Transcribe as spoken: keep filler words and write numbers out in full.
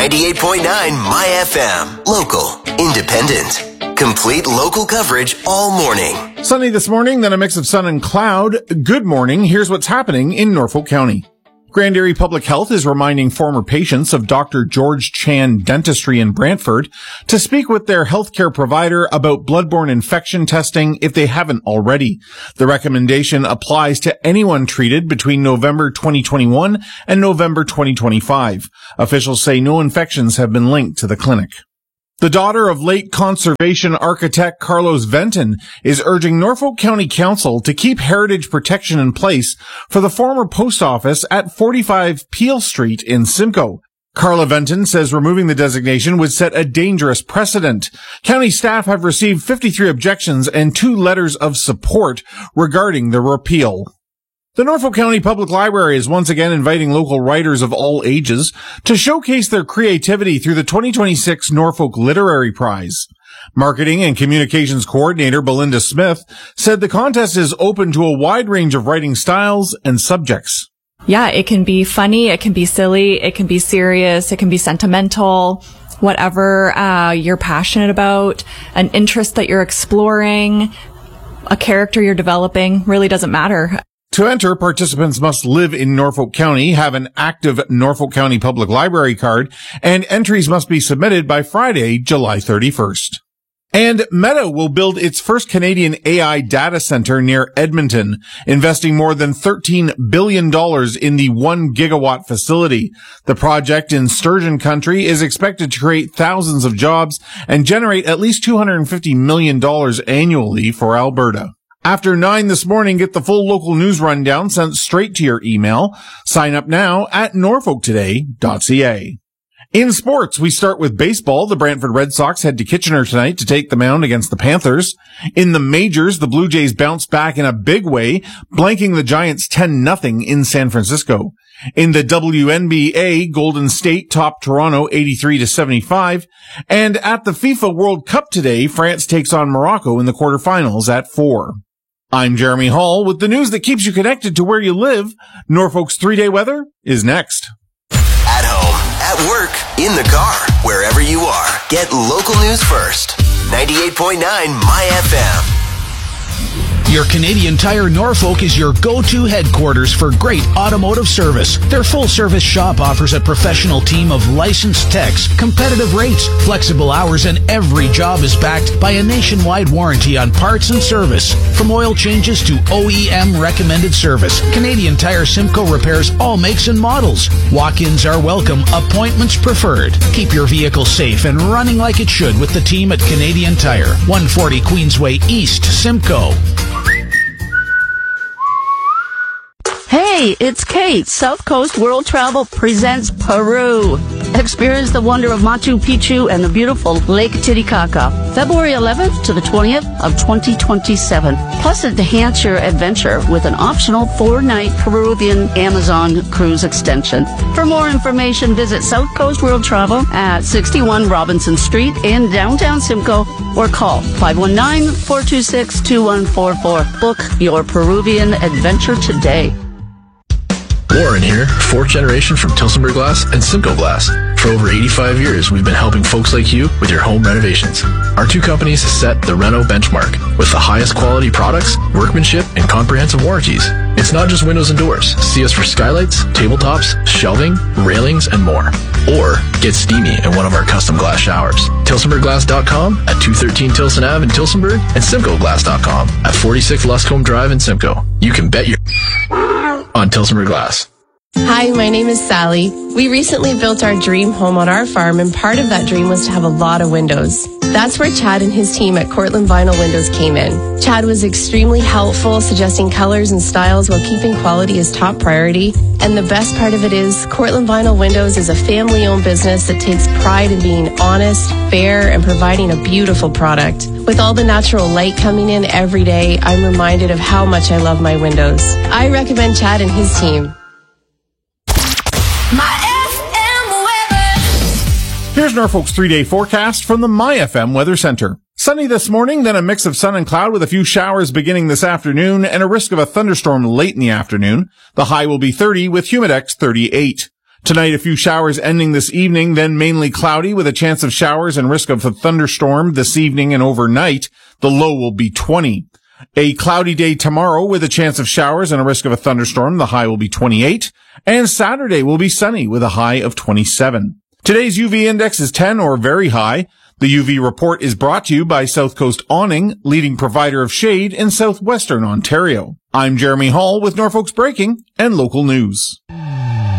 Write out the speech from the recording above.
ninety-eight point nine My F M. Local, independent, complete local coverage all morning. Sunny this morning, then a mix of sun and cloud. Good morning. Here's what's happening in Norfolk County. Grand Erie Public Health is reminding former patients of Doctor George Chan Dentistry in Brantford to speak with their healthcare provider about bloodborne infection testing if they haven't already. The recommendation applies to anyone treated between November twenty twenty-one and November twenty twenty-five. Officials say no infections have been linked to the clinic. The daughter of late conservation architect Carlos Venton is urging Norfolk County Council to keep heritage protection in place for the former post office at forty-five Peel Street in Simcoe. Carla Venton says removing the designation would set a dangerous precedent. County staff have received fifty-three objections and two letters of support regarding the repeal. The Norfolk County Public Library is once again inviting local writers of all ages to showcase their creativity through the twenty twenty-six Norfolk Literary Prize. Marketing and Communications Coordinator Belinda Smith said the contest is open to a wide range of writing styles and subjects. Yeah, it can be funny, it can be silly, it can be serious, it can be sentimental, whatever uh, you're passionate about, an interest that you're exploring, a character you're developing, really doesn't matter. To enter, participants must live in Norfolk County, have an active Norfolk County Public Library card, and entries must be submitted by Friday, July thirty-first. And Meta will build its first Canadian A I data center near Edmonton, investing more than thirteen billion dollars in the one gigawatt facility. The project in Sturgeon Country is expected to create thousands of jobs and generate at least two hundred fifty million dollars annually for Alberta. After nine this morning, get the full local news rundown sent straight to your email. Sign up now at norfolk today dot c a. In sports, we start with baseball. The Brantford Red Sox head to Kitchener tonight to take the mound against the Panthers. In the majors, the Blue Jays bounce back in a big way, blanking the Giants ten nothing in San Francisco. In the W N B A, Golden State topped Toronto eighty-three to seventy-five. And at the FIFA World Cup today, France takes on Morocco in the quarterfinals at four. I'm Jeremy Hall with the news that keeps you connected to where you live. Norfolk's three-day weather is next. At home, at work, in the car, wherever you are, get local news first. ninety-eight point nine My F M. Your Canadian Tire Norfolk is your go-to headquarters for great automotive service. Their full-service shop offers a professional team of licensed techs, competitive rates, flexible hours, and every job is backed by a nationwide warranty on parts and service. From oil changes to O E M recommended service, Canadian Tire Simcoe repairs all makes and models. Walk-ins are welcome, appointments preferred. Keep your vehicle safe and running like it should with the team at Canadian Tire, one forty Queensway East, Simcoe. Hey, it's Kate. South Coast World Travel presents Peru. Experience the wonder of Machu Picchu and the beautiful Lake Titicaca. February eleventh to the twentieth of twenty twenty-seven. Plus, enhance your adventure with an optional four-night Peruvian Amazon cruise extension. For more information, visit South Coast World Travel at sixty-one Robinson Street in downtown Simcoe or call five one nine, four two six, two one four four. Book your Peruvian adventure today. Warren here, fourth generation from Tilsonburg Glass and Simcoe Glass. For over eighty-five years, we've been helping folks like you with your home renovations. Our two companies set the Reno benchmark with the highest quality products, workmanship, and comprehensive warranties. It's not just windows and doors. See us for skylights, tabletops, shelving, railings, and more. Or get steamy in one of our custom glass showers. Tilsonburg Glass dot com at two thirteen Tilson Avenue in Tilsonburg and Simcoe Glass dot com at forty-six Luscombe Drive in Simcoe. You can bet your on Tilsonburg Glass. Hi, my name is Sally. We recently built our dream home on our farm, and part of that dream was to have a lot of windows. That's where Chad and his team at Cortland Vinyl Windows came in. Chad was extremely helpful, suggesting colors and styles while keeping quality as top priority. And the best part of it is, Cortland Vinyl Windows is a family-owned business that takes pride in being honest, fair, and providing a beautiful product. With all the natural light coming in every day, I'm reminded of how much I love my windows. I recommend Chad and his team. Here's Norfolk's three-day forecast from the My F M Weather Center. Sunny this morning, then a mix of sun and cloud with a few showers beginning this afternoon and a risk of a thunderstorm late in the afternoon. The high will be thirty with Humidex thirty-eight. Tonight, a few showers ending this evening, then mainly cloudy with a chance of showers and risk of a thunderstorm this evening and overnight. The low will be twenty. A cloudy day tomorrow with a chance of showers and a risk of a thunderstorm. The high will be twenty-eight. And Saturday will be sunny with a high of twenty-seven. Today's U V index is ten or very high. The U V report is brought to you by South Coast Awning, leading provider of shade in southwestern Ontario. I'm Jeremy Hall with Norfolk's Breaking and Local News.